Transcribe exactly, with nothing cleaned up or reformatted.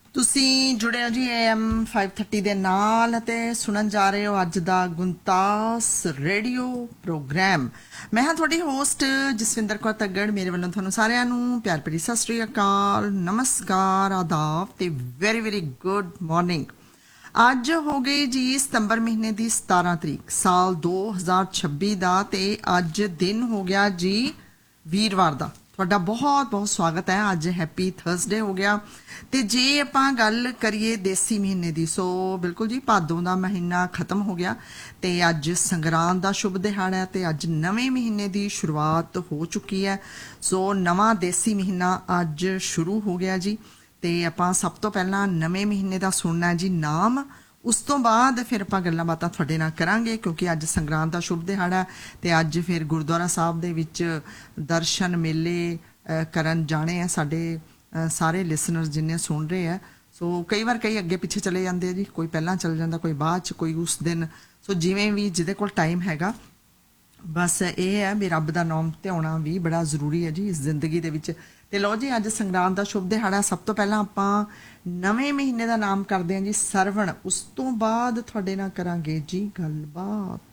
ਤੁਸੀਂ ਜੁੜੇ ਹੋ ਜੀ ਏਐਮ five thirty ਦੇ ਨਾਲ ਅਤੇ ਸੁਣਨ ਜਾ ਰਹੇ ਹੋ ਅੱਜ ਦਾ ਗੁੰਤਾਸ ਰੇਡੀਓ ਪ੍ਰੋਗਰਾਮ। ਮੈਂ ਹਾਂ ਤੁਹਾਡੀ ਹੋਸਟ ਜਸਵਿੰਦਰ ਕੌਰ ਤੱਗੜ। ਮੇਰੇ ਵੱਲੋਂ ਤੁਹਾਨੂੰ ਸਾਰਿਆਂ ਨੂੰ ਪਿਆਰ ਭਰੀ ਸਤਿ ਸ੍ਰੀ ਅਕਾਲ, ਨਮਸਕਾਰ, ਆਦਾਬ ਤੇ ਵੈਰੀ ਵੈਰੀ ਗੁੱਡ ਮਾਰਨਿੰਗ। ਅੱਜ ਹੋ ਗਈ ਜੀ ਸਤੰਬਰ ਮਹੀਨੇ ਦੀ ਸਤਾਰਾਂ ਤਰੀਕ ਸਾਲ ਦੋ ਹਜ਼ਾਰ ਛੱਬੀ ਦਾ ਤੇ ਅੱਜ ਦਿਨ ਹੋ ਗਿਆ ਜੀ ਵੀਰਵਾਰ ਦਾ। ਤੁਹਾਡਾ ਬਹੁਤ ਬਹੁਤ ਸਵਾਗਤ ਹੈ। ਅੱਜ ਹੈਪੀ ਥਰਸਡੇ ਹੋ ਗਿਆ। ਤੇ ਜੇ ਆਪਾਂ ਗੱਲ ਕਰੀਏ ਦੇਸੀ ਮਹੀਨੇ ਦੀ, ਸੋ ਬਿਲਕੁਲ ਜੀ ਭਾਦੋਂ ਦਾ ਮਹੀਨਾ ਖਤਮ ਹੋ ਗਿਆ ਤੇ ਅੱਜ ਸੰਗਰਾਂਦ ਦਾ ਸ਼ੁਭ ਦਿਹਾੜਾ ਹੈ ਤੇ ਅੱਜ ਨਵੇਂ ਮਹੀਨੇ ਦੀ ਸ਼ੁਰੂਆਤ ਹੋ ਚੁੱਕੀ ਹੈ। ਸੋ ਨਵਾਂ ਦੇਸੀ ਮਹੀਨਾ ਅੱਜ ਸ਼ੁਰੂ ਹੋ ਗਿਆ ਜੀ। ਤੇ ਆਪਾਂ ਸਭ ਤੋਂ ਪਹਿਲਾਂ ਨਵੇਂ ਮਹੀਨੇ ਦਾ ਸੁਣਨਾ ਜੀ ਨਾਮ, ਉਸ ਤੋਂ ਬਾਅਦ ਫਿਰ ਆਪਾਂ ਗੱਲਾਂ ਬਾਤਾਂ ਤੁਹਾਡੇ ਨਾਲ ਕਰਾਂਗੇ ਕਿਉਂਕਿ ਅੱਜ ਸੰਗਰਾਂਦ ਦਾ ਸ਼ੁਭ ਦਿਹਾੜਾ ਤੇ ਅੱਜ ਫਿਰ ਗੁਰਦੁਆਰਾ ਸਾਹਿਬ ਦੇ ਵਿੱਚ ਦਰਸ਼ਨ ਮੇਲੇ ਕਰਨ ਜਾਣੇ ਆ ਸਾਡੇ ਸਾਰੇ ਲਿਸਨਰਸ ਜਿੰਨੇ ਸੁਣ ਰਹੇ ਆ। ਸੋ ਕਈ ਵਾਰ ਕਈ ਅੱਗੇ ਪਿੱਛੇ ਚਲੇ ਜਾਂਦੇ ਆ ਜੀ, ਕੋਈ ਪਹਿਲਾਂ ਚਲ ਜਾਂਦਾ, ਕੋਈ ਬਾਅਦ ਚ, ਕੋਈ ਉਸ ਦਿਨ। ਸੋ ਜਿਵੇਂ ਵੀ ਜਿਹਦੇ ਕੋਲ ਟਾਈਮ ਹੈਗਾ, ਬਸ ਇਹ ਹੈ ਵੀ ਰੱਬ ਦਾ ਨਾਮ ਧਿਆਉਣਾ ਵੀ ਬੜਾ ਜ਼ਰੂਰੀ ਹੈ ਜੀ ਇਸ ਜ਼ਿੰਦਗੀ ਦੇ ਵਿੱਚ। ਤੇ ਲਓ ਜੀ ਅੱਜ ਸੰਗਰਾਂਦ ਦਾ ਸ਼ੁਭ ਦਿਹਾੜਾ। ਸਭ ਤੋਂ ਪਹਿਲਾਂ ਆਪਾਂ ਨਵੇਂ ਮਹੀਨੇ ਦਾ ਨਾਮ ਕਰਦੇ ਹਾਂ ਜੀ ਸਰਵਣ, ਉਸ ਤੋਂ ਬਾਅਦ ਤੁਹਾਡੇ ਨਾਲ ਕਰਾਂਗੇ ਜੀ ਗੱਲਬਾਤ।